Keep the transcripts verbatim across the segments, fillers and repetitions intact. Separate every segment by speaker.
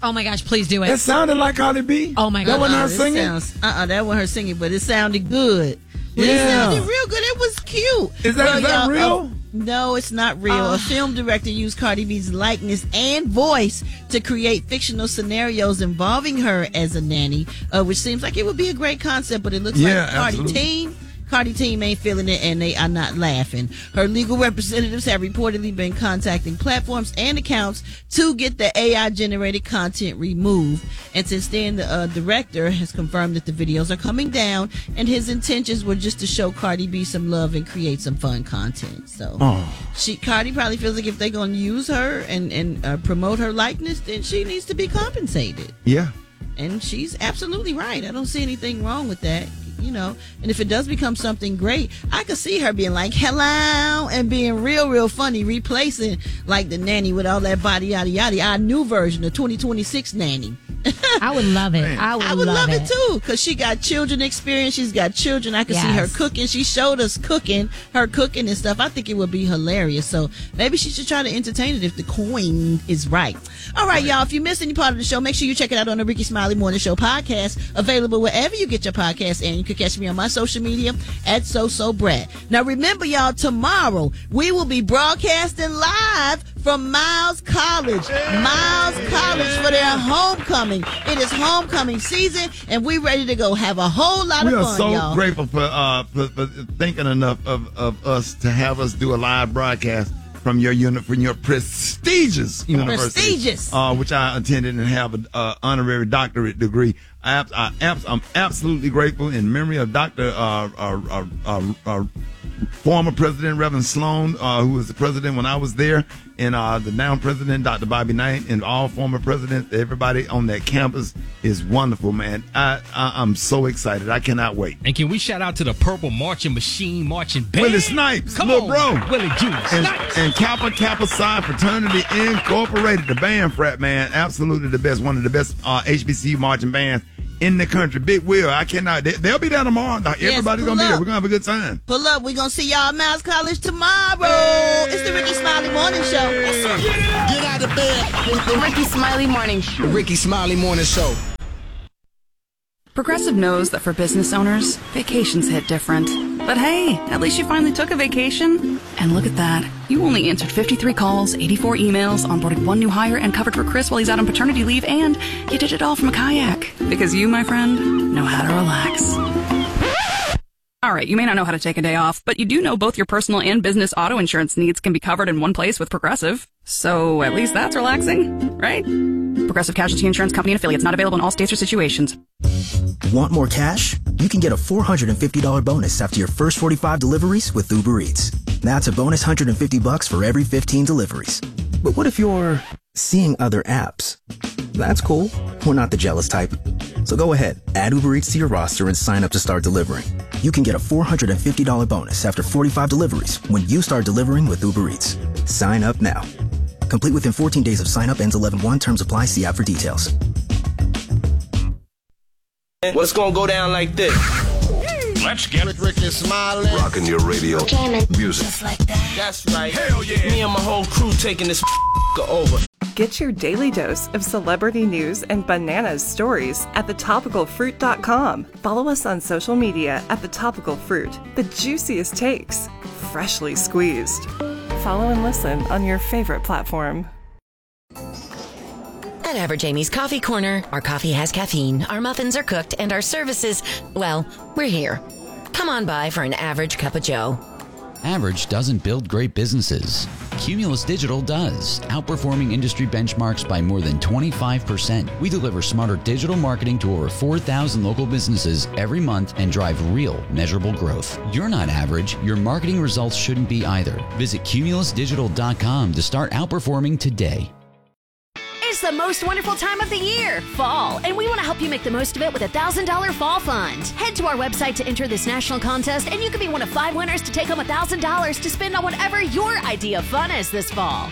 Speaker 1: Oh my gosh, please do it.
Speaker 2: It sounded like Cardi B.
Speaker 1: Oh my god.
Speaker 2: That wasn't her
Speaker 3: Uh-uh,
Speaker 2: singing?
Speaker 3: Sounds, uh-uh, that wasn't her singing, but it sounded good.
Speaker 2: Yeah.
Speaker 3: It sounded real good. It was cute.
Speaker 2: Is that,
Speaker 3: Well,
Speaker 2: is that
Speaker 3: y'all,
Speaker 2: real?
Speaker 3: oh, no, it's not real.
Speaker 1: Uh.
Speaker 3: A film director used Cardi B's likeness and voice to create fictional scenarios involving her as a nanny, uh, which seems like it would be a great concept, but it looks
Speaker 2: Yeah,
Speaker 3: like Cardi
Speaker 2: absolutely.
Speaker 3: Team. Cardi team ain't feeling it, and they are not laughing. Her legal representatives have reportedly been contacting platforms and accounts to get the A I-generated content removed. And since then, the uh, director has confirmed that the videos are coming down, and his intentions were just to show Cardi B some love and create some fun content. So,
Speaker 2: Oh.
Speaker 3: she Cardi probably feels like if they're going to use her and, and uh, promote her likeness, then she needs to be compensated.
Speaker 2: Yeah.
Speaker 3: And she's absolutely right. I don't see anything wrong with that. You know, and if it does become something great, I could see her being like, hello, and being real, real funny, replacing like the nanny with all that body, yada, yada, our new version, the twenty twenty-six nanny.
Speaker 1: I would love it. I would,
Speaker 3: I would love,
Speaker 1: love
Speaker 3: it too, because she got children experience. She's got children. I can see her
Speaker 1: Yes.
Speaker 3: cooking. She showed us cooking, her cooking and stuff. I think it would be hilarious. So maybe she should try to entertain it if the coin is right. All right, y'all. If you missed any part of the show, make sure you check it out on the Ricky Smiley Morning Show podcast, available wherever you get your podcasts. And you can catch me on my social media at SoSoBrat. Now, remember, y'all, tomorrow we will be broadcasting live from Miles College. Miles College for their homecoming. It is homecoming season, and we're ready to go have a whole lot
Speaker 2: We
Speaker 3: of
Speaker 2: are
Speaker 3: fun,
Speaker 2: so
Speaker 3: y'all.
Speaker 2: grateful for, uh, for for thinking enough of, of us to have us do a live broadcast from your unit, from your prestigious university,
Speaker 3: Prestigious.
Speaker 2: uh, which I attended and have an uh, honorary doctorate degree. I, ab- I, ab- I'm absolutely grateful in memory of Doctor Uh, uh, uh, uh, uh, former President Reverend Sloan, uh, who was the president when I was there, and uh, the now president, Doctor Bobby Knight, and all former presidents. Everybody on that campus is wonderful, man. I, I I'm so excited. I cannot wait.
Speaker 4: And can we shout out to the Purple Marching Machine Marching Band?
Speaker 2: Willie Snipes,
Speaker 4: Come
Speaker 2: little
Speaker 4: on,
Speaker 2: bro.
Speaker 4: Willie Junior
Speaker 2: And,
Speaker 4: Snipes.
Speaker 2: and Kappa Kappa Psi Fraternity Incorporated, the band frat, man, absolutely the best, one of the best uh, H B C U marching bands in the country. Big Will, I cannot. They, they'll be there tomorrow. Everybody's
Speaker 3: pull
Speaker 2: gonna be there.
Speaker 3: up.
Speaker 2: We're gonna have a good time.
Speaker 3: Pull up. We're going to see y'all at Miles College tomorrow. It's the Ricky Smiley Morning Show.
Speaker 5: Get out of bed with the
Speaker 6: Ricky Smiley Morning Show.
Speaker 5: Ricky Smiley Morning Show.
Speaker 7: Progressive knows that for business owners, vacations hit different. But hey, at least you finally took a vacation. And look at that. You only answered fifty-three calls, eighty-four emails, onboarded one new hire, and covered for Chris while he's out on paternity leave, and you did it all from a kayak. Because you, my friend, know how to relax. All right, you may not know how to take a day off, but you do know both your personal and business auto insurance needs can be covered in one place with Progressive. So at least that's relaxing, right? Progressive Casualty Insurance Company and affiliates, not available in all states or situations.
Speaker 8: Want more cash? You can get a four hundred fifty dollars bonus after your first forty-five deliveries with Uber Eats. That's a bonus one hundred fifty bucks for every fifteen deliveries. But what if you're seeing other apps? That's cool. We're not the jealous type. So go ahead, add Uber Eats to your roster and sign up to start delivering. You can get a four hundred fifty dollars bonus after forty-five deliveries when you start delivering with Uber Eats. Sign up now. Complete within fourteen days of sign up, ends eleven one. Terms apply. See app for details.
Speaker 9: What's gonna go down like this?
Speaker 5: Let's get Ricky Smiley.
Speaker 10: Rocking your radio.
Speaker 6: Jamming.
Speaker 10: Music.
Speaker 6: Just like that.
Speaker 9: That's right. Hell yeah. Me and my whole crew taking this over.
Speaker 11: Get your daily dose of celebrity news and bananas stories at the topical fruit dot com. Follow us on social media at The Topical Fruit. The juiciest takes, freshly squeezed. Follow and listen on your favorite platform.
Speaker 12: At Average Amy's Coffee Corner, our coffee has caffeine, our muffins are cooked, and our services, well, we're here. Come on by for an average cup of joe.
Speaker 13: Average doesn't build great businesses. Cumulus Digital does, outperforming industry benchmarks by more than twenty-five percent. We deliver smarter digital marketing to over four thousand local businesses every month and drive real, measurable growth. You're not average. Your marketing results shouldn't be either. Visit cumulus digital dot com to start outperforming today.
Speaker 14: It's the most wonderful time of the year, fall, and we want to help you make the most of it with a one thousand dollars Fall Fund. Head to our website to enter this national contest, and you can be one of five winners to take home one thousand dollars to spend on whatever your idea of fun is this fall.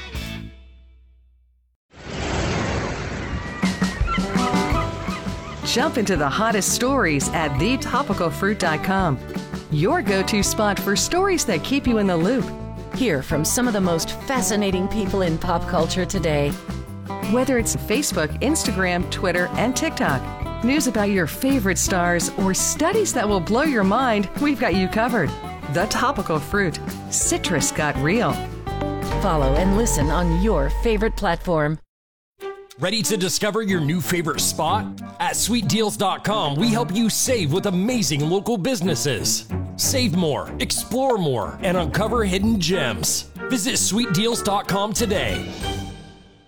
Speaker 15: Jump into the hottest stories at the topical fruit dot com. Your go-to spot for stories that keep you in the loop.
Speaker 12: Hear from some of the most fascinating people in pop culture today.
Speaker 15: Whether it's Facebook, Instagram, Twitter, and TikTok, news about your favorite stars, or studies that will blow your mind, we've got you covered. The Topical Fruit. Citrus got real.
Speaker 12: Follow and listen on your favorite platform.
Speaker 6: Ready to discover your new favorite spot? At sweet deals dot com, we help you save with amazing local businesses. Save more, explore more, and uncover hidden gems. Visit sweet deals dot com today.